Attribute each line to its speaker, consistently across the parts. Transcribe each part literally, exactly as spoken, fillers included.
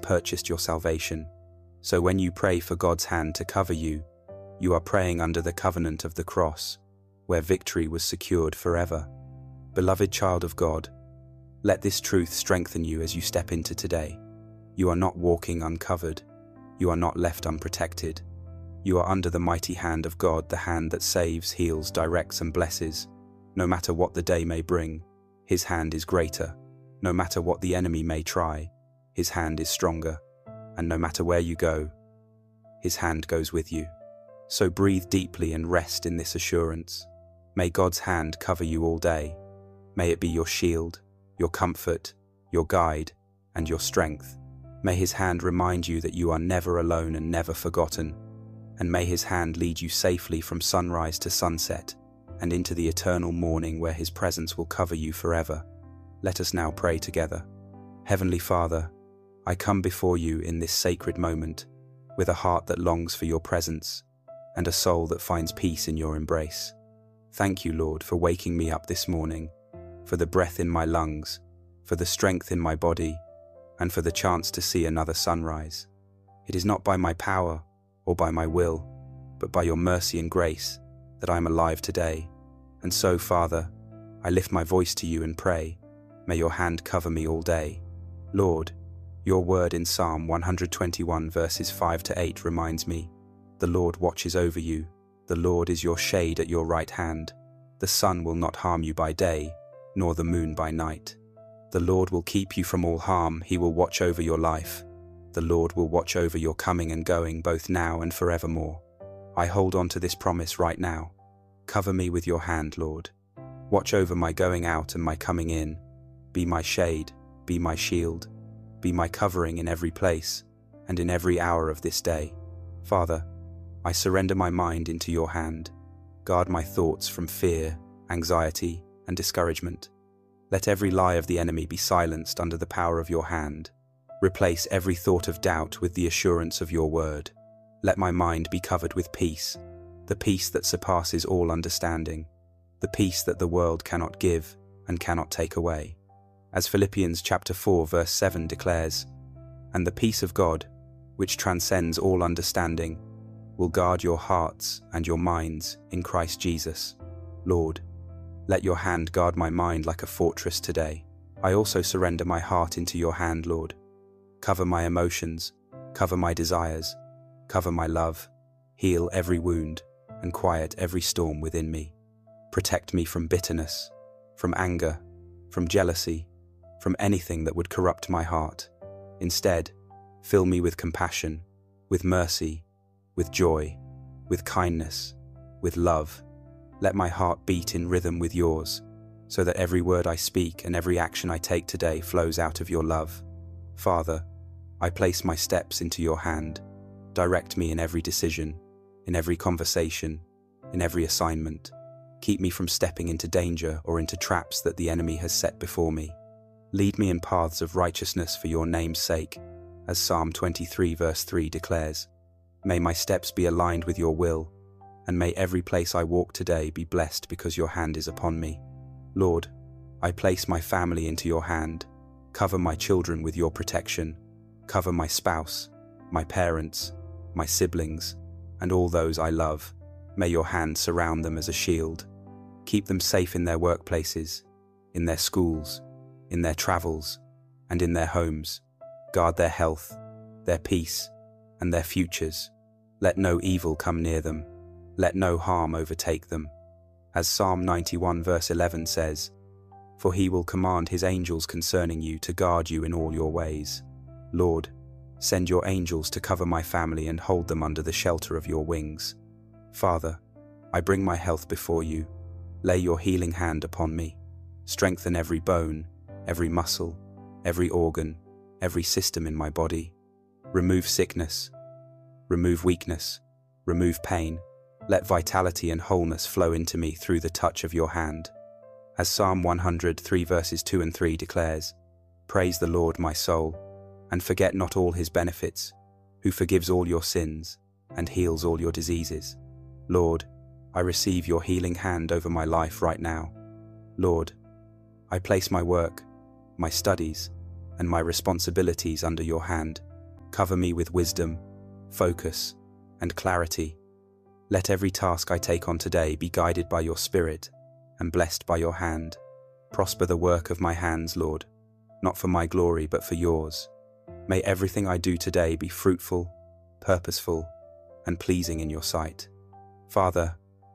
Speaker 1: purchased your salvation. So when you pray for God's hand to cover you, you are praying under the covenant of the cross, where victory was secured forever. Beloved child of God, let this truth strengthen you as you step into today. You are not walking uncovered. You are not left unprotected. You are under the mighty hand of God, the hand that saves, heals, directs, and blesses. No matter what the day may bring, His hand is greater. No matter what the enemy may try, His hand is stronger. And no matter where you go, His hand goes with you. So breathe deeply and rest in this assurance. May God's hand cover you all day. May it be your shield, your comfort, your guide, and your strength. May His hand remind you that you are never alone and never forgotten. And may His hand lead you safely from sunrise to sunset and into the eternal morning where His presence will cover you forever. Let us now pray together. Heavenly Father, I come before you in this sacred moment with a heart that longs for your presence and a soul that finds peace in your embrace. Thank you, Lord, for waking me up this morning, for the breath in my lungs, for the strength in my body, and for the chance to see another sunrise. It is not by my power or by my will, but by your mercy and grace that I am alive today. And so, Father, I lift my voice to you and pray, may your hand cover me all day. Lord, your word in Psalm one hundred twenty-one verses five to eight reminds me, the Lord watches over you, the Lord is your shade at your right hand. The sun will not harm you by day, nor the moon by night. The Lord will keep you from all harm, He will watch over your life. The Lord will watch over your coming and going, both now and forevermore. I hold on to this promise right now. Cover me with your hand, Lord. Watch over my going out and my coming in. Be my shade, be my shield, be my covering in every place and in every hour of this day. Father, I surrender my mind into your hand. Guard my thoughts from fear, anxiety, and discouragement. Let every lie of the enemy be silenced under the power of your hand. Replace every thought of doubt with the assurance of your word. Let my mind be covered with peace, the peace that surpasses all understanding, the peace that the world cannot give and cannot take away. As Philippians chapter four verse seven declares, and the peace of God, which transcends all understanding, will guard your hearts and your minds in Christ Jesus. Lord, let your hand guard my mind like a fortress today. I also surrender my heart into your hand, Lord. Cover my emotions, cover my desires, cover my love, heal every wound, and quiet every storm within me. Protect me from bitterness, from anger, from jealousy, from anything that would corrupt my heart. Instead, fill me with compassion, with mercy, with joy, with kindness, with love. Let my heart beat in rhythm with yours, so that every word I speak and every action I take today flows out of your love. Father, I place my steps into your hand. Direct me in every decision, in every conversation, in every assignment. Keep me from stepping into danger or into traps that the enemy has set before me. Lead me in paths of righteousness for your name's sake, as Psalm twenty-three verse three declares. May my steps be aligned with your will, and may every place I walk today be blessed because your hand is upon me. Lord, I place my family into your hand. Cover my children with your protection. Cover my spouse, my parents, my siblings, and all those I love. May your hand surround them as a shield. Keep them safe in their workplaces, in their schools, in their travels, and in their homes. Guard their health, their peace, and their futures. Let no evil come near them. Let no harm overtake them. As Psalm ninety-one verse eleven says, for he will command his angels concerning you to guard you in all your ways. Lord, send your angels to cover my family and hold them under the shelter of your wings. Father, I bring my health before you. Lay your healing hand upon me. Strengthen every bone, every muscle, every organ, every system in my body. Remove sickness. Remove weakness. Remove pain. Let vitality and wholeness flow into me through the touch of your hand. As Psalm one hundred three verses two and three declares, praise the Lord, my soul, and forget not all his benefits, who forgives all your sins and heals all your diseases. Lord, I receive your healing hand over my life right now. Lord, I place my work, my studies, and my responsibilities under your hand. Cover me with wisdom, focus, and clarity. Let every task I take on today be guided by your Spirit and blessed by your hand. Prosper the work of my hands, Lord, not for my glory but for yours. May everything I do today be fruitful, purposeful, and pleasing in your sight. Father,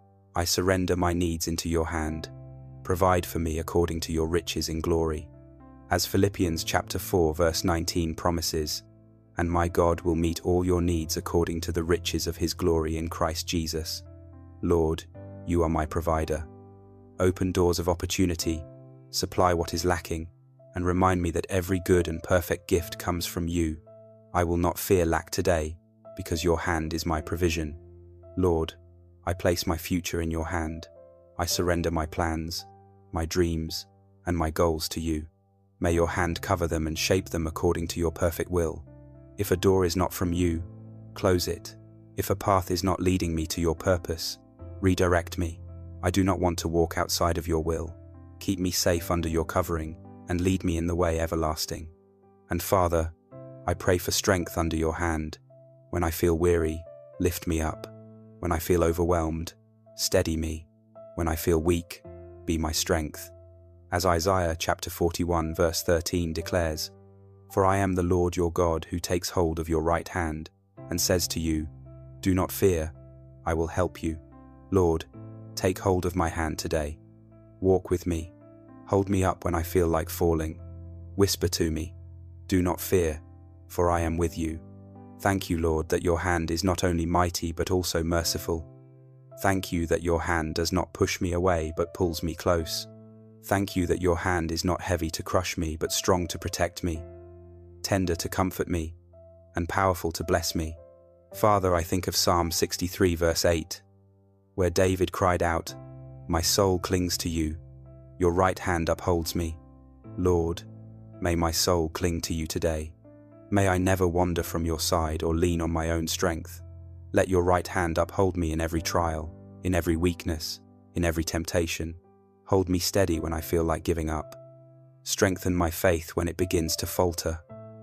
Speaker 1: I surrender my needs into your hand. Provide for me according to your riches in glory. As Philippians chapter four verse nineteen promises, and my God will meet all your needs according to the riches of his glory in Christ Jesus. Lord, you are my provider. Open doors of opportunity, supply what is lacking, and remind me that every good and perfect gift comes from you. I will not fear lack today, because your hand is my provision. Lord, I place my future in your hand. I surrender my plans, my dreams, and my goals to you. May your hand cover them and shape them according to your perfect will. If a door is not from you, close it. If a path is not leading me to your purpose, redirect me. I do not want to walk outside of your will. Keep me safe under your covering and lead me in the way everlasting. And Father, I pray for strength under your hand. When I feel weary, lift me up. When I feel overwhelmed, steady me. When I feel weak, be my strength. As Isaiah chapter forty-one verse thirteen declares, "For I am the Lord your God who takes hold of your right hand and says to you, do not fear, I will help you." Lord, take hold of my hand today. Walk with me. Hold me up when I feel like falling. Whisper to me, do not fear, for I am with you. Thank you, Lord, that your hand is not only mighty but also merciful. Thank you that your hand does not push me away but pulls me close. Thank you that your hand is not heavy to crush me but strong to protect me, tender to comfort me, and powerful to bless me. Father, I think of Psalm sixty-three verse eight, where David cried out, "My soul clings to you, your right hand upholds me." Lord, may my soul cling to you today. May I never wander from your side or lean on my own strength. Let your right hand uphold me in every trial, in every weakness, in every temptation. Hold me steady when I feel like giving up. Strengthen my faith when it begins to falter.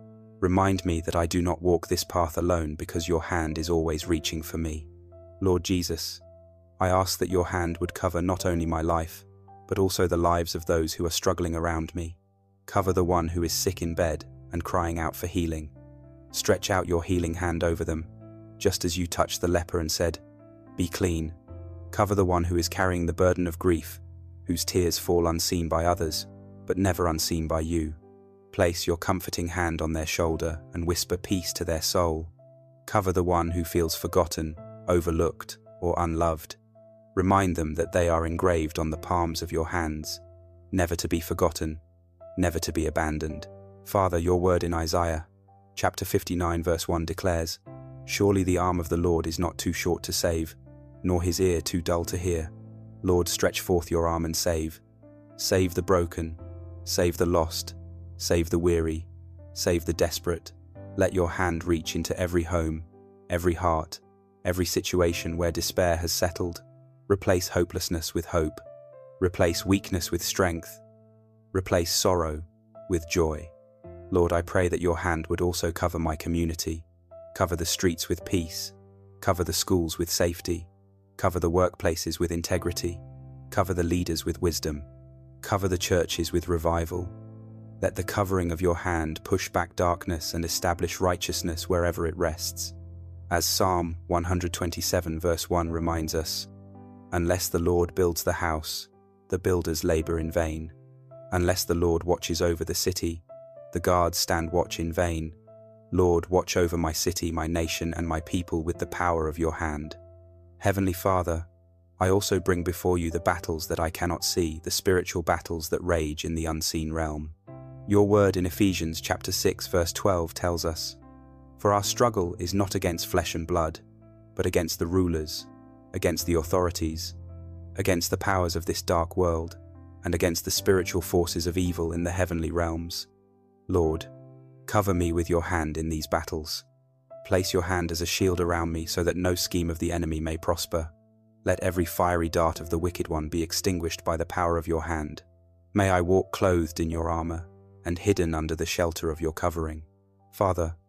Speaker 1: Remind me that I do not walk this path alone because your hand is always reaching for me. Lord Jesus, I ask that your hand would cover not only my life, but also the lives of those who are struggling around me. Cover the one who is sick in bed and crying out for healing. Stretch out your healing hand over them, just as you touched the leper and said, "Be clean." Cover the one who is carrying the burden of grief, whose tears fall unseen by others, but never unseen by you. Place your comforting hand on their shoulder and whisper peace to their soul. Cover the one who feels forgotten, overlooked, or unloved. Remind them that they are engraved on the palms of your hands, never to be forgotten, never to be abandoned. Father, your word in Isaiah, chapter fifty-nine verse one declares, "Surely the arm of the Lord is not too short to save, nor his ear too dull to hear. Lord, stretch forth your arm and save. Save the broken, save the lost, save the weary, save the desperate. Let your hand reach into every home, every heart, every situation where despair has settled. Replace hopelessness with hope. Replace weakness with strength. Replace sorrow with joy." Lord, I pray that your hand would also cover my community, cover the streets with peace, cover the schools with safety, cover the workplaces with integrity, cover the leaders with wisdom, cover the churches with revival. Let the covering of your hand push back darkness and establish righteousness wherever it rests. As Psalm one twenty-seven verse one reminds us, "Unless the Lord builds the house, the builders labor in vain. Unless the Lord watches over the city, the guards stand watch in vain. Lord, watch over my city, my nation, and my people with the power of your hand." Heavenly Father, I also bring before you the battles that I cannot see, the spiritual battles that rage in the unseen realm. Your word in Ephesians chapter six verse twelve tells us, "For our struggle is not against flesh and blood, but against the rulers, against the authorities, against the powers of this dark world, and against the spiritual forces of evil in the heavenly realms." Lord, cover me with your hand in these battles. Place your hand as a shield around me so that no scheme of the enemy may prosper. Let every fiery dart of the wicked one be extinguished by the power of your hand. May I walk clothed in your armor and hidden under the shelter of your covering. Father,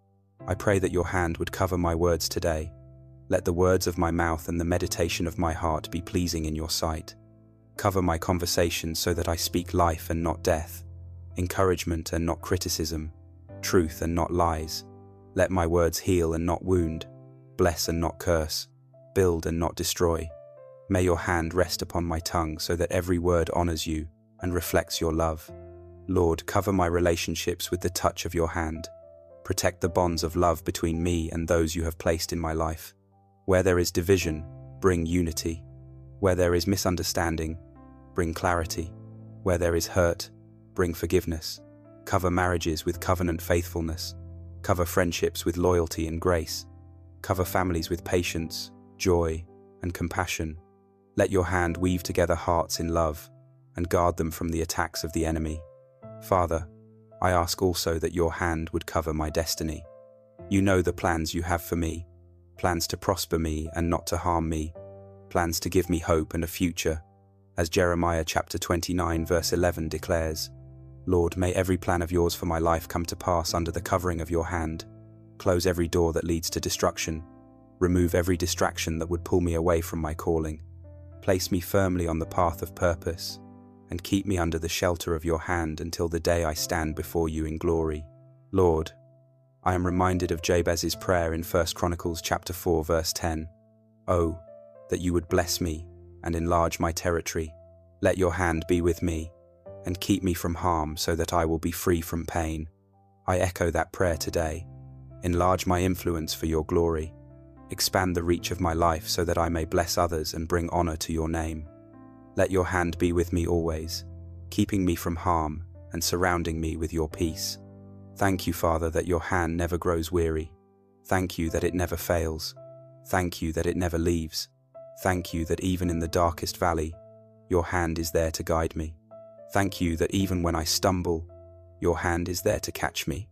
Speaker 1: I pray that your hand would cover my words today. Let the words of my mouth and the meditation of my heart be pleasing in your sight. Cover my conversations so that I speak life and not death, encouragement and not criticism, truth and not lies. Let my words heal and not wound, bless and not curse, build and not destroy. May your hand rest upon my tongue so that every word honors you and reflects your love. Lord, cover my relationships with the touch of your hand. Protect the bonds of love between me and those you have placed in my life. Where there is division, bring unity. Where there is misunderstanding, bring clarity. Where there is hurt, bring forgiveness. Cover marriages with covenant faithfulness. Cover friendships with loyalty and grace. Cover families with patience, joy, and compassion. Let your hand weave together hearts in love and guard them from the attacks of the enemy. Father, I ask also that your hand would cover my destiny. You know the plans you have for me, plans to prosper me and not to harm me, plans to give me hope and a future, as Jeremiah chapter twenty-nine verse eleven declares. Lord, may every plan of yours for my life come to pass under the covering of your hand. Close every door that leads to destruction. Remove every distraction that would pull me away from my calling. Place me firmly on the path of purpose, and keep me under the shelter of your hand until the day I stand before you in glory. Lord, I am reminded of Jabez's prayer in First Chronicles chapter four verse ten. Oh, that you would bless me and enlarge my territory. Let your hand be with me, and keep me from harm so that I will be free from pain. I echo that prayer today. Enlarge my influence for your glory. Expand the reach of my life so that I may bless others and bring honor to your name. Let your hand be with me always, keeping me from harm and surrounding me with your peace. Thank you, Father, that your hand never grows weary. Thank you that it never fails. Thank you that it never leaves. Thank you that even in the darkest valley, your hand is there to guide me. Thank you that even when I stumble, your hand is there to catch me.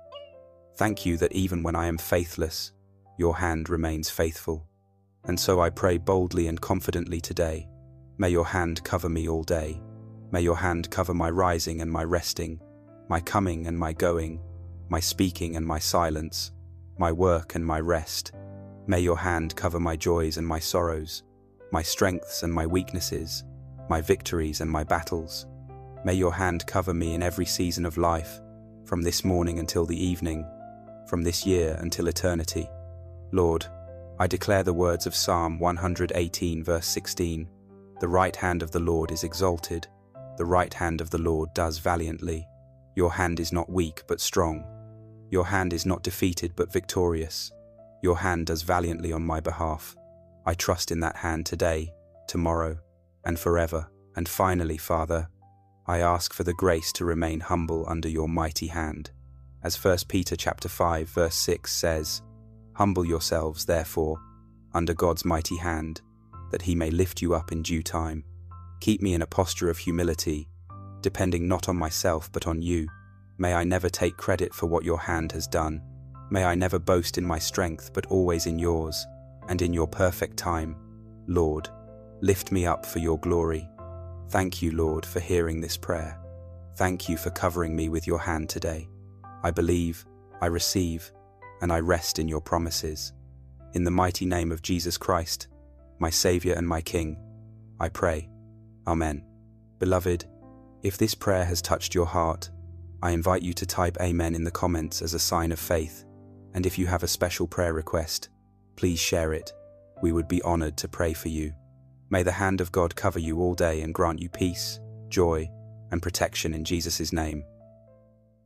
Speaker 1: Thank you that even when I am faithless, your hand remains faithful. And so I pray boldly and confidently today. May your hand cover me all day. May your hand cover my rising and my resting, my coming and my going, my speaking and my silence, my work and my rest. May your hand cover my joys and my sorrows, my strengths and my weaknesses, my victories and my battles. May your hand cover me in every season of life, from this morning until the evening, from this year until eternity. Lord, I declare the words of Psalm one hundred eighteen verse sixteen. The right hand of the Lord is exalted. The right hand of the Lord does valiantly. Your hand is not weak but strong. Your hand is not defeated but victorious. Your hand does valiantly on my behalf. I trust in that hand today, tomorrow, and forever. And finally, Father, I ask for the grace to remain humble under your mighty hand. As First Peter chapter five verse six says, "Humble yourselves, therefore, under God's mighty hand, that he may lift you up in due time." Keep me in a posture of humility, depending not on myself but on you. May I never take credit for what your hand has done. May I never boast in my strength but always in yours, and in your perfect time. Lord, lift me up for your glory. Thank you, Lord, for hearing this prayer. Thank you for covering me with your hand today. I believe, I receive, and I rest in your promises. In the mighty name of Jesus Christ, my Savior and my King, I pray. Amen. Beloved, if this prayer has touched your heart, I invite you to type Amen in the comments as a sign of faith. And if you have a special prayer request, please share it. We would be honored to pray for you. May the hand of God cover you all day and grant you peace, joy, and protection in Jesus' name.